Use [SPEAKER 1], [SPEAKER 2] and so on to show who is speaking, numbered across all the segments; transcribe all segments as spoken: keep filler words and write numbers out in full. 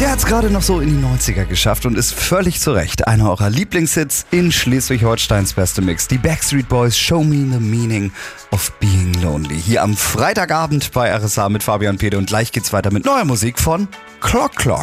[SPEAKER 1] Der hat's gerade noch so in die neunziger geschafft und ist völlig zu Recht einer eurer Lieblingshits in Schleswig-Holsteins beste Mix. Die Backstreet Boys, Show Me the Meaning of Being Lonely. Hier am Freitagabend bei R S A mit Fabian Pede und gleich geht's weiter mit neuer Musik von Clock Clock.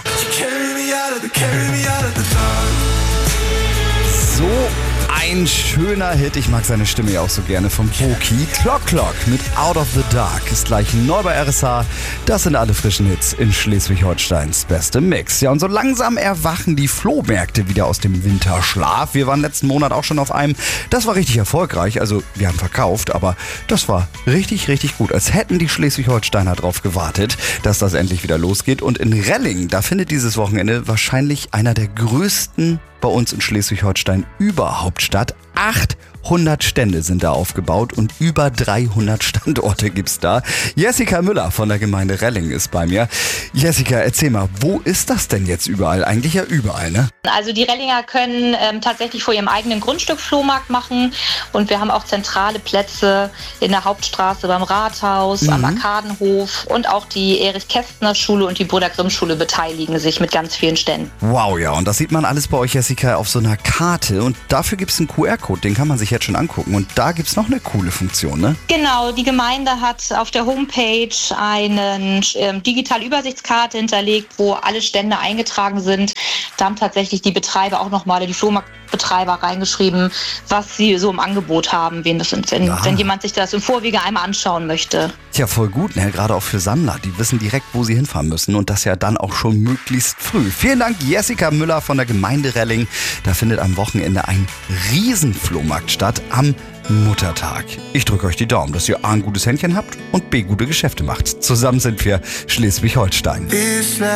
[SPEAKER 1] So ein schöner Hit, ich mag seine Stimme ja auch so gerne, vom Poki. Clock Clock mit Out of the Dark ist gleich neu bei R S A. Das sind alle frischen Hits in Schleswig-Holsteins beste Mix. Ja, und so langsam erwachen die Flohmärkte wieder aus dem Winterschlaf. Wir waren letzten Monat auch schon auf einem. Das war richtig erfolgreich, also wir haben verkauft, aber das war richtig, richtig gut. Als hätten die Schleswig-Holsteiner drauf gewartet, dass das endlich wieder losgeht. Und in Relling, da findet dieses Wochenende wahrscheinlich einer der größten bei uns in Schleswig-Holstein überhaupt statt. achthundert Stände sind da aufgebaut und über dreihundert Standorte gibt's da. Jessica Müller von der Gemeinde Relling ist bei mir. Jessica, erzähl mal, wo ist das denn jetzt überall? Eigentlich ja überall, ne?
[SPEAKER 2] Also die Rellinger können ähm, tatsächlich vor ihrem eigenen Grundstück Flohmarkt machen und wir haben auch zentrale Plätze in der Hauptstraße beim Rathaus, mhm. am Arkadenhof und auch die Erich-Kästner-Schule und die Brüder-Grimm-Schule beteiligen sich mit ganz vielen Ständen.
[SPEAKER 1] Wow, ja, und das sieht man alles bei euch, Jessica, auf so einer Karte und dafür gibt's einen Q R-Code, den kann man sich jetzt schon angucken und da gibt's noch eine coole Funktion, ne?
[SPEAKER 2] Genau, die Gemeinde hat auf der Homepage eine ähm, digitale Übersichtskarte hinterlegt, wo alle Stände eingetragen sind. Da haben tatsächlich die Betreiber auch nochmal, die Flohmarktbetreiber reingeschrieben, was sie so im Angebot haben, wen das sind, wenn, wenn jemand sich das im Vorwege einmal anschauen möchte.
[SPEAKER 1] Tja, voll gut, ne? Gerade auch für Sammler, die wissen direkt, wo sie hinfahren müssen und das ja dann auch schon möglichst früh. Vielen Dank, Jessica Müller von der Gemeinde Relling. Da findet am Wochenende ein Riesenflohmarkt statt am Muttertag. Ich drücke euch die Daumen, dass ihr A, ein gutes Händchen habt und B, gute Geschäfte macht. Zusammen sind wir Schleswig-Holstein.